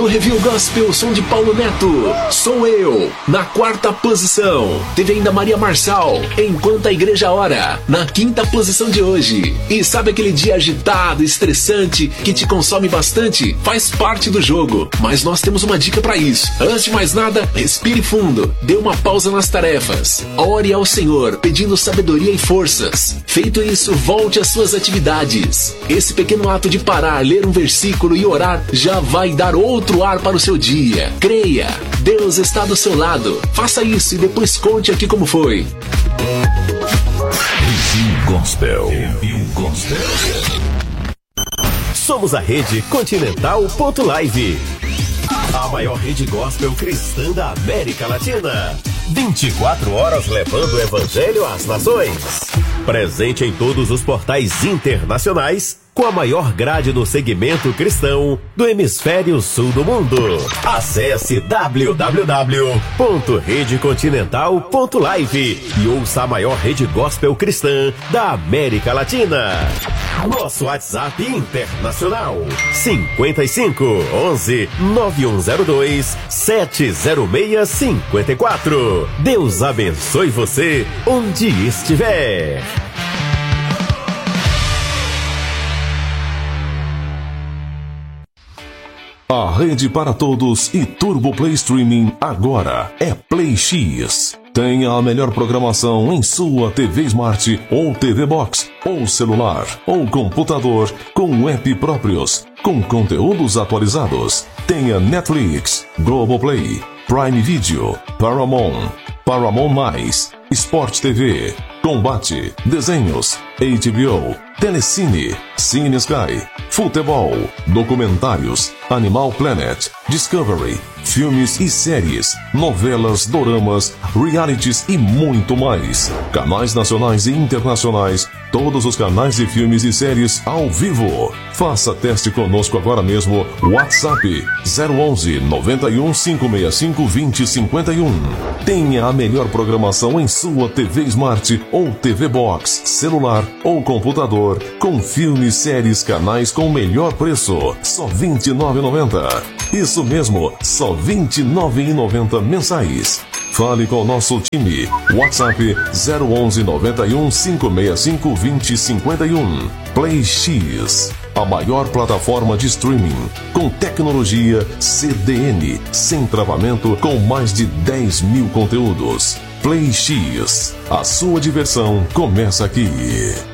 Review Gospel, som de Paulo Neto. Sou eu, na 4ª posição. Teve ainda Maria Marçal, Enquanto a Igreja Ora, na 5ª posição de hoje. E sabe aquele dia agitado, estressante, que te consome bastante? Faz parte do jogo, mas nós temos uma dica pra isso. Antes de mais nada, respire fundo, dê uma pausa nas tarefas, ore ao Senhor, pedindo sabedoria e forças. Feito isso, volte às suas atividades. Esse pequeno ato de parar, ler um versículo e orar já vai dar outro ar para o seu dia. Creia, Deus está do seu lado. Faça isso e depois conte aqui como foi. Review Gospel. Somos a Rede Continental.live, a maior rede gospel cristã da América Latina. 24 horas levando o evangelho às nações. Presente em todos os portais internacionais, com a maior grade do segmento cristão do hemisfério sul do mundo. Acesse www.redecontinental.live e ouça a maior rede gospel cristã da América Latina. Nosso WhatsApp internacional 55 11 9102 70654. Deus abençoe você onde estiver. A rede para todos e Turbo Play Streaming agora é Play X. Tenha a melhor programação em sua TV Smart ou TV Box, ou celular, ou computador, com app próprios, com conteúdos atualizados. Tenha Netflix, Globoplay, Prime Video, Paramount, Paramount+, Sport TV, Combate, Desenhos, HBO, Telecine, Cine Sky, Futebol, Documentários, Animal Planet, Discovery, filmes e séries, novelas, doramas, realities e muito mais. Canais nacionais e internacionais, todos os canais de filmes e séries ao vivo. Faça teste conosco agora mesmo. WhatsApp 011 91 565 2051. Tenha a melhor programação em sua TV Smart ou TV Box, celular ou computador, com filmes, séries, canais com o melhor preço. Só R$ 29,90. Isso mesmo, só R$ 29,90 mensais. Fale com o nosso time. WhatsApp 011 91 565 2051. Play X, a maior plataforma de streaming com tecnologia CDN, sem travamento, com mais de 10 mil conteúdos. Play X, a sua diversão começa aqui.